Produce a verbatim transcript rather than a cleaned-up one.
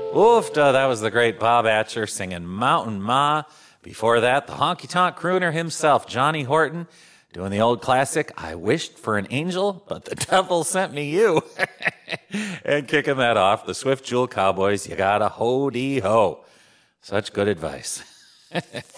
Oofta, that was the great Bob Atcher singing Mountain Ma. Before that, the honky-tonk crooner himself, Johnny Horton, doing the old classic, I wished for an angel, but the devil sent me you. And kicking that off, the Swift Jewel Cowboys, you gotta ho-dee-ho. Such good advice.